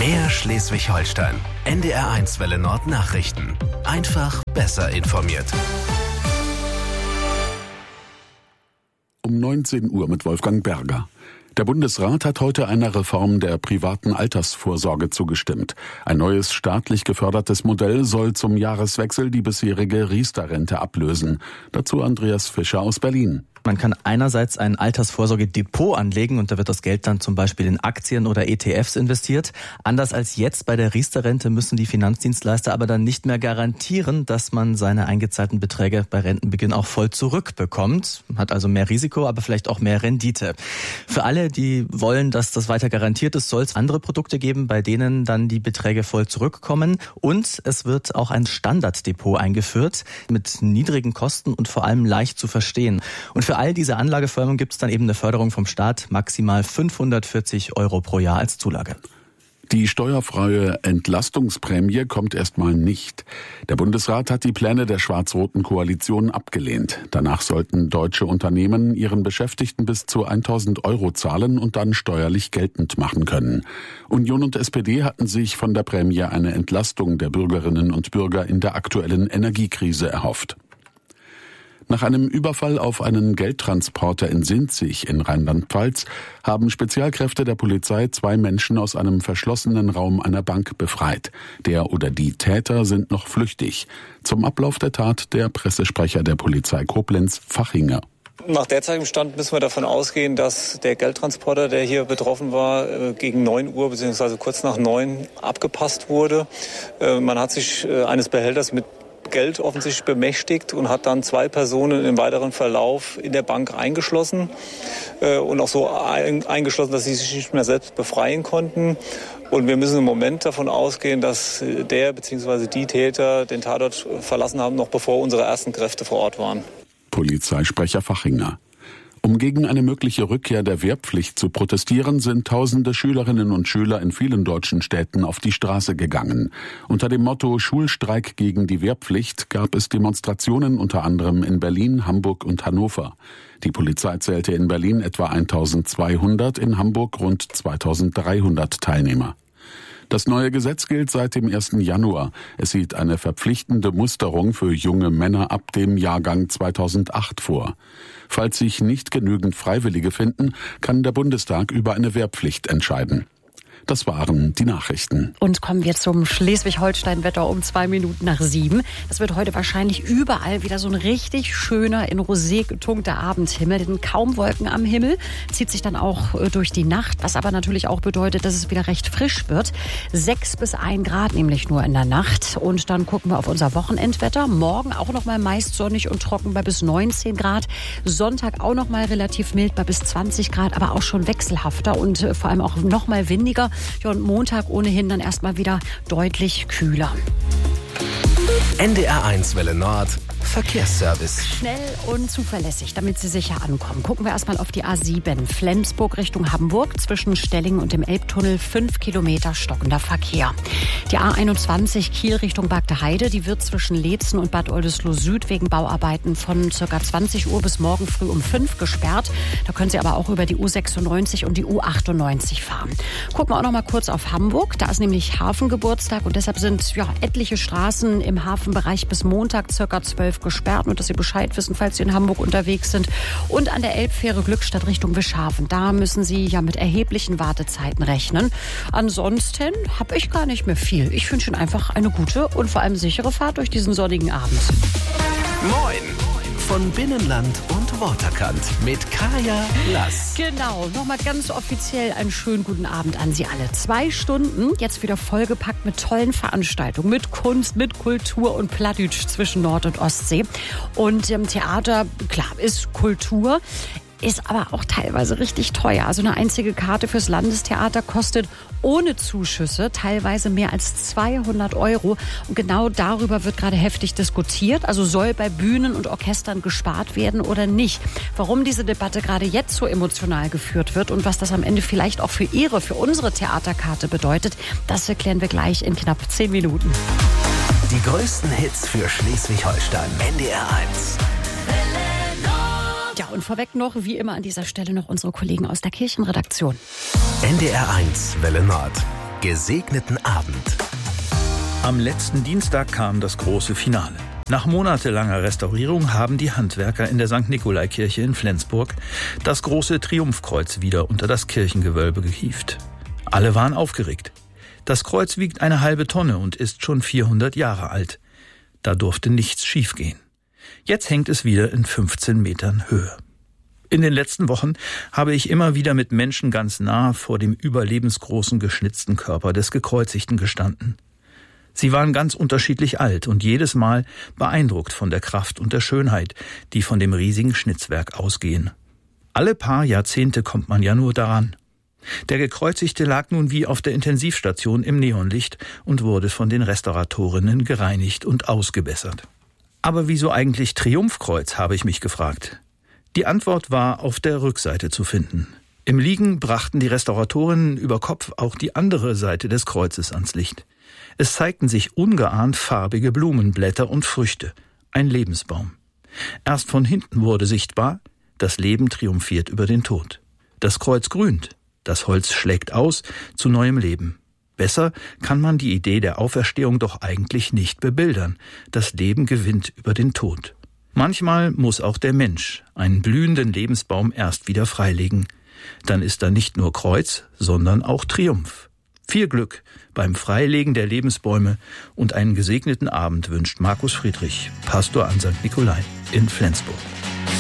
MDR Schleswig-Holstein. NDR1 Welle Nord Nachrichten. Einfach besser informiert. Um 19 Uhr mit Wolfgang Berger. Der Bundesrat hat heute einer Reform der privaten Altersvorsorge zugestimmt. Ein neues staatlich gefördertes Modell soll zum Jahreswechsel die bisherige Riester-Rente ablösen. Dazu Andreas Fischer aus Berlin. Man kann einerseits ein Altersvorsorgedepot anlegen und da wird das Geld dann zum Beispiel in Aktien oder ETFs investiert. Anders als jetzt bei der Riester-Rente müssen die Finanzdienstleister aber dann nicht mehr garantieren, dass man seine eingezahlten Beträge bei Rentenbeginn auch voll zurückbekommt. Hat also mehr Risiko, aber vielleicht auch mehr Rendite. Für alle, die wollen, dass das weiter garantiert ist, soll es andere Produkte geben, bei denen dann die Beträge voll zurückkommen. Und es wird auch ein Standarddepot eingeführt mit niedrigen Kosten und vor allem leicht zu verstehen. Und für all diese Anlageformen gibt es dann eben eine Förderung vom Staat, maximal 540 € pro Jahr als Zulage. Die steuerfreie Entlastungsprämie kommt erstmal nicht. Der Bundesrat hat die Pläne der schwarz-roten Koalition abgelehnt. Danach sollten deutsche Unternehmen ihren Beschäftigten bis zu 1.000 € zahlen und dann steuerlich geltend machen können. Union und SPD hatten sich von der Prämie eine Entlastung der Bürgerinnen und Bürger in der aktuellen Energiekrise erhofft. Nach einem Überfall auf einen Geldtransporter in Sinzig in Rheinland-Pfalz haben Spezialkräfte der Polizei 2 Menschen aus einem verschlossenen Raum einer Bank befreit. Der oder die Täter sind noch flüchtig. Zum Ablauf der Tat der Pressesprecher der Polizei Koblenz, Fachinger. Nach derzeitigem Stand müssen wir davon ausgehen, dass der Geldtransporter, der hier betroffen war, gegen 9 Uhr bzw. kurz nach 9 abgepasst wurde. Man hat sich eines Behälters mit Geld offensichtlich bemächtigt und hat dann 2 Personen im weiteren Verlauf in der Bank eingeschlossen und auch so eingeschlossen, dass sie sich nicht mehr selbst befreien konnten. Und wir müssen im Moment davon ausgehen, dass der bzw. die Täter den Tatort verlassen haben, noch bevor unsere ersten Kräfte vor Ort waren. Polizeisprecher Fachinger. Um gegen eine mögliche Rückkehr der Wehrpflicht zu protestieren, sind tausende Schülerinnen und Schüler in vielen deutschen Städten auf die Straße gegangen. Unter dem Motto Schulstreik gegen die Wehrpflicht gab es Demonstrationen unter anderem in Berlin, Hamburg und Hannover. Die Polizei zählte in Berlin etwa 1.200, in Hamburg rund 2.300 Teilnehmer. Das neue Gesetz gilt seit dem 1. Januar. Es sieht eine verpflichtende Musterung für junge Männer ab dem Jahrgang 2008 vor. Falls sich nicht genügend Freiwillige finden, kann der Bundestag über eine Wehrpflicht entscheiden. Das waren die Nachrichten. Und kommen wir zum Schleswig-Holstein-Wetter um 7:02. Das wird heute wahrscheinlich überall wieder so ein richtig schöner, in Rosé getunkter Abendhimmel. Denn kaum Wolken am Himmel, zieht sich dann auch durch die Nacht. Was aber natürlich auch bedeutet, dass es wieder recht frisch wird. 6 bis 1 Grad nämlich nur in der Nacht. Und dann gucken wir auf unser Wochenendwetter. Morgen auch noch mal meist sonnig und trocken bei bis 19 Grad. Sonntag auch noch mal relativ mild bei bis 20 Grad, aber auch schon wechselhafter und vor allem auch noch mal windiger. Ja, und Montag ohnehin dann erstmal wieder deutlich kühler. NDR1 Welle Nord Verkehrsservice. Schnell und zuverlässig, damit Sie sicher ankommen. Gucken wir erstmal auf die A7 Flensburg Richtung Hamburg. Zwischen Stellingen und dem Elbtunnel 5 Kilometer stockender Verkehr. Die A21 Kiel Richtung Bagdeheide, die wird zwischen Leetzen und Bad Oldesloe Süd wegen Bauarbeiten von ca. 20 Uhr bis morgen früh um 5 gesperrt. Da können Sie aber auch über die U96 und die U98 fahren. Gucken wir auch noch mal kurz auf Hamburg. Da ist nämlich Hafengeburtstag und deshalb sind etliche Straßen im Hafenbereich bis Montag ca. 12 gesperrt. Nur, dass Sie Bescheid wissen, falls Sie in Hamburg unterwegs sind. Und an der Elbfähre Glückstadt Richtung Wischhafen. Da müssen Sie ja mit erheblichen Wartezeiten rechnen. Ansonsten habe ich gar nicht mehr viel. Ich wünsche Ihnen einfach eine gute und vor allem sichere Fahrt durch diesen sonnigen Abend. Moin! Von Binnenland und Waterkant mit Kaya Lass. Genau, nochmal ganz offiziell einen schönen guten Abend an Sie alle. 2 Stunden, jetzt wieder vollgepackt mit tollen Veranstaltungen, mit Kunst, mit Kultur und Plattdeutsch zwischen Nord- und Ostsee. Und Theater, klar, ist Kultur. Ist aber auch teilweise richtig teuer. Also eine einzige Karte fürs Landestheater kostet ohne Zuschüsse teilweise mehr als 200 €. Und genau darüber wird gerade heftig diskutiert. Also soll bei Bühnen und Orchestern gespart werden oder nicht? Warum diese Debatte gerade jetzt so emotional geführt wird und was das am Ende vielleicht auch für unsere Theaterkarte bedeutet, das erklären wir gleich in knapp 10 Minuten. Die größten Hits für Schleswig-Holstein. NDR1. Ja, und vorweg noch, wie immer an dieser Stelle noch unsere Kollegen aus der Kirchenredaktion. NDR1 Welle Nord. gesegneten Abend. Am letzten Dienstag kam das große Finale. Nach monatelanger Restaurierung haben die Handwerker in der St. Nikolaikirche in Flensburg das große Triumphkreuz wieder unter das Kirchengewölbe gehievt. Alle waren aufgeregt. Das Kreuz wiegt eine halbe Tonne und ist schon 400 Jahre alt. Da durfte nichts schiefgehen. Jetzt hängt es wieder in 15 Metern Höhe. In den letzten Wochen habe ich immer wieder mit Menschen ganz nah vor dem überlebensgroßen geschnitzten Körper des Gekreuzigten gestanden. Sie waren ganz unterschiedlich alt und jedes Mal beeindruckt von der Kraft und der Schönheit, die von dem riesigen Schnitzwerk ausgehen. Alle paar Jahrzehnte kommt man ja nur daran. Der Gekreuzigte lag nun wie auf der Intensivstation im Neonlicht und wurde von den Restauratorinnen gereinigt und ausgebessert. Aber wieso eigentlich Triumphkreuz, habe ich mich gefragt. Die Antwort war auf der Rückseite zu finden. Im Liegen brachten die Restauratorinnen über Kopf auch die andere Seite des Kreuzes ans Licht. Es zeigten sich ungeahnt farbige Blumenblätter und Früchte, ein Lebensbaum. Erst von hinten wurde sichtbar, das Leben triumphiert über den Tod. Das Kreuz grünt, das Holz schlägt aus zu neuem Leben. Besser kann man die Idee der Auferstehung doch eigentlich nicht bebildern. Das Leben gewinnt über den Tod. Manchmal muss auch der Mensch einen blühenden Lebensbaum erst wieder freilegen. Dann ist da nicht nur Kreuz, sondern auch Triumph. Viel Glück beim Freilegen der Lebensbäume und einen gesegneten Abend wünscht Markus Friedrich, Pastor an St. Nikolai in Flensburg.